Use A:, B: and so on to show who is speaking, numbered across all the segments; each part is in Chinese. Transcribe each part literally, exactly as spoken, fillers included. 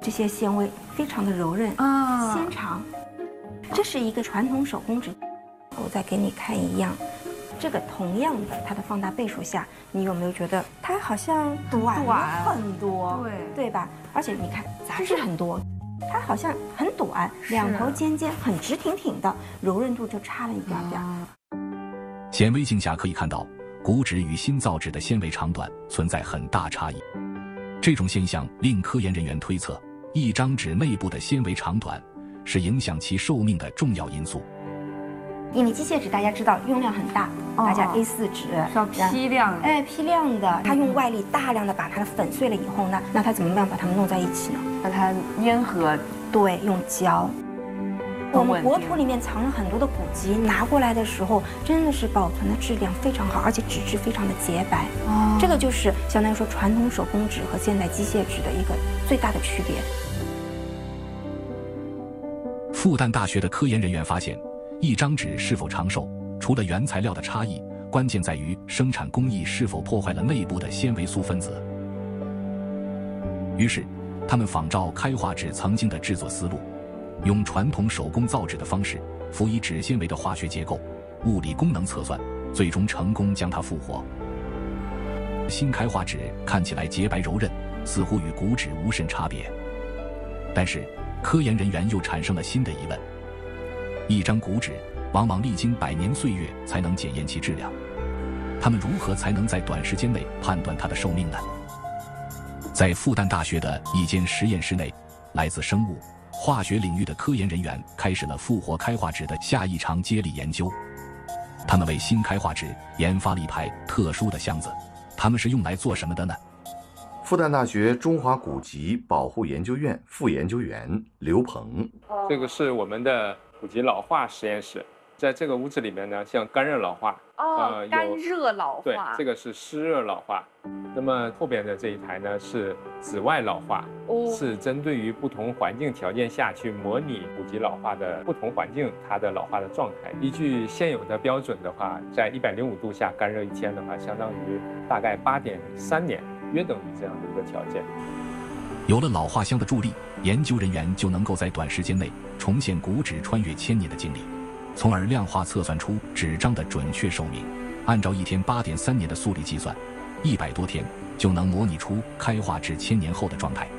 A: 这些纤维非常的柔韧啊，纤长。这是一个传统手工纸，我再给你看一样。这个同样的，它的放大倍数下，你有没有觉得它好像短了很多？对，对吧？而且你看杂质很多，它好像很短，两头尖尖，很直挺挺的，柔韧度就差了一点点。
B: 显微镜下可以看到，骨纸与新造纸的纤维长短存在很大差异。这种现象令科研人员推测，一张纸内部的纤维长短是影响其寿命的重要因素。
A: 因为机械纸大家知道用量很大，哦、大家 A 四 纸
C: 要批量，
A: 哎，批量的，它用外力大量的把它粉碎了以后呢，那它怎么样把它们弄在一起呢？
C: 把它粘合，
A: 对，用胶。我们国土里面藏了很多的古籍，拿过来的时候真的是保存的质量非常好，而且纸质非常的洁白。哦，这个就是相当于说传统手工纸和现代机械纸的一个最大的区别。
B: 复旦大学的科研人员发现，一张纸是否长寿，除了原材料的差异，关键在于生产工艺是否破坏了内部的纤维素分子。于是，他们仿照开化纸曾经的制作思路，用传统手工造纸的方式，辅以纸纤维的化学结构、物理功能测算，最终成功将它复活。新开化纸看起来洁白柔韧，似乎与古纸无甚差别。但是，科研人员又产生了新的疑问：一张古纸往往历经百年岁月才能检验其质量，他们如何才能在短时间内判断它的寿命呢？在复旦大学的一间实验室内，来自生物、化学领域的科研人员开始了复活开化纸的下一场接力研究。他们为新开化纸研发了一排特殊的箱子，它们是用来做什么的呢？
D: 复旦大学中华古籍保护研究院副研究员刘鹏，
E: 这个是我们的古籍老化实验室。在这个屋子里面呢，像干热老化，
C: 哦，呃、干热老化，
E: 对，这个是湿热老化。那么后边的这一台呢是紫外老化，哦，是针对于不同环境条件下去模拟古籍老化的不同环境它的老化的状态。依据现有的标准的话，在一百零五度下干热一天的话，相当于大概八点三年，约等于这样的一个条件。
B: 有了老化箱的助力，研究人员就能够在短时间内重现古纸穿越千年的经历，从而量化测算出纸张的准确寿命。按照一天八点三年的速率计算，一百多天就能模拟出开化至千年后的状态。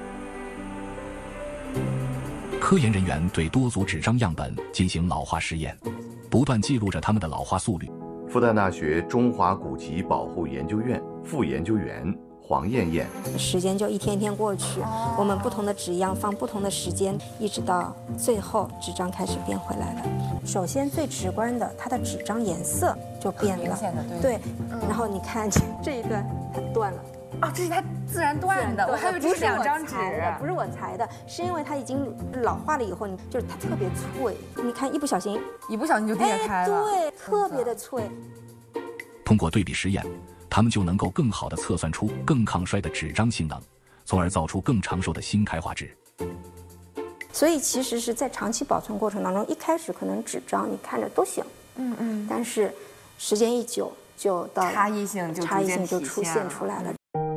B: 科研人员对多组纸张样本进行老化实验，不断记录着它们的老化速率。
D: 复旦大学中华古籍保护研究院副研究员黄艳艳，
A: 时间就一天天过去，我们不同的纸样放不同的时间，一直到最后纸张开始变回来了。首先最直观的，它的纸张颜色就变了，对，然后你看这一段它断了。
C: 啊，这是它自然断的，我还以为这是两张纸，
A: 不是我裁的，是因为它已经老化了以后，就是它特别脆，你看一不小心，
C: 一不小心就裂开了，
A: 对，特别的脆。
B: 通过对比实验，他们就能够更好地测算出更抗衰的纸张性能，从而造出更长寿的新开化纸。
A: 所以其实是在长期保存过程当中，一开始可能纸张你看着都行，嗯嗯，但是时间一久就到
C: 差异性就
A: 差异性就出现出来了。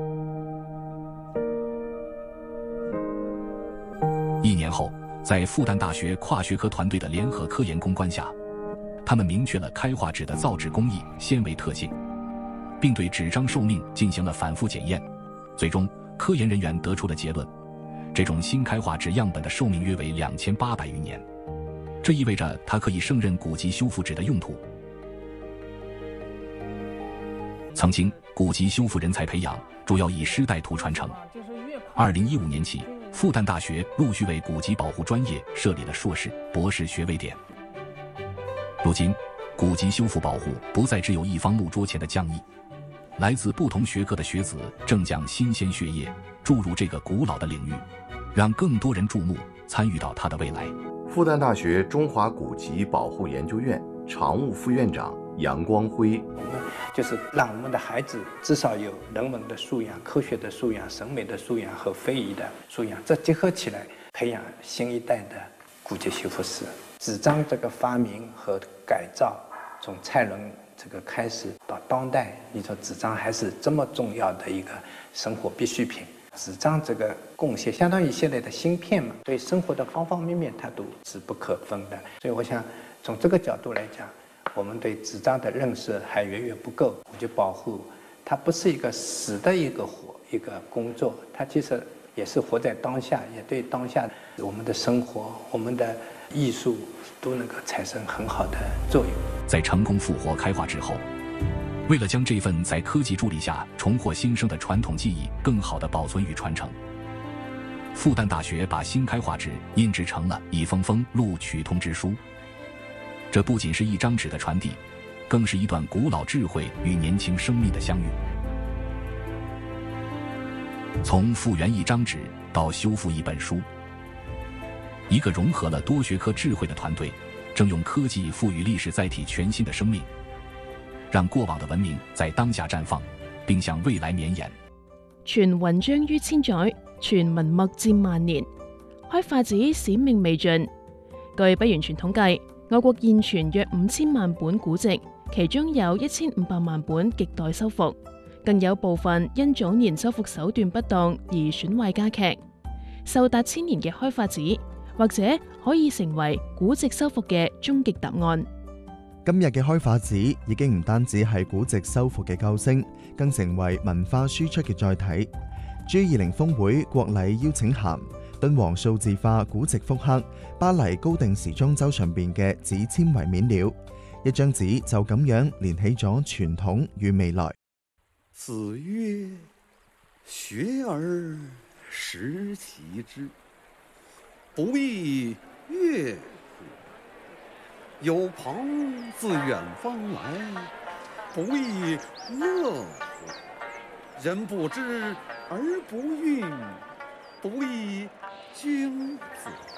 B: 一年后，在复旦大学跨学科团队的联合科研攻关下，他们明确了开化纸的造纸工艺、纤维特性，并对纸张寿命进行了反复检验。最终，科研人员得出了结论：这种新开化纸样本的寿命约为两千八百余年，这意味着它可以胜任古籍修复纸的用途。曾经，古籍修复人才培养主要以师带徒传承。二零一五年起，复旦大学陆续为古籍保护专业设立了硕士、博士学位点。如今，古籍修复保护不再只有一方木桌前的匠艺，来自不同学科的学子正将新鲜血液注入这个古老的领域，让更多人注目，参与到它的未来。
D: 复旦大学中华古籍保护研究院常务副院长杨光辉，
F: 就是让我们的孩子至少有人文的素养、科学的素养、审美的素养和非遗的素养，这结合起来，培养新一代的古籍修复师。纸张这个发明和改造，从蔡伦这个开始到当代，你说纸张还是这么重要的一个生活必需品。 纸张这个贡献，相当于现在的芯片嘛，对生活的方方面面它都是不可分的。所以我想从这个角度来讲，我们对纸张的认识还远远不够。古籍保护它不是一个死的一个活一个工作，它其实也是活在当下，也对当下我们的生活、我们的艺术都能够产生很好的作用。
B: 在成功复活开化之后，为了将这份在科技助力下重获新生的传统技艺更好地保存与传承，复旦大学把新开化纸印制成了一封封录取通知书。这不仅是一张纸的传递，更是一段古老智慧与年轻生命的相遇。从复原一张纸到修复一本书，一个融合了多学科智慧的团队，正用科技赋予历史载体全新的生命，讓過往的文明在當下綻放，並向未來綿延。
G: 傳雲章於千載，傳文墨佔萬年。開化紙使命未盡。據不完全統計，我國現存約五千萬本古籍，其中有一千五百萬本亟待修復，更有部分因早年修復手段不當而損壞加劇。壽達千年嘅開化紙，或者可以成為古籍修復嘅終極答案。
H: 今日嘅開化紙已經唔單止係古籍修復嘅救星，更成為文化輸出嘅載體。G 二零峰會國禮邀請函，敦煌數字化古籍復刻巴黎高定時裝周上邊嘅紙纖維面料，一張紙就咁樣連起咗傳統與未來。
I: 子曰：學而時習之，不亦樂乎？有朋自遠方來，不亦樂乎？人不知而不愠，不亦君子？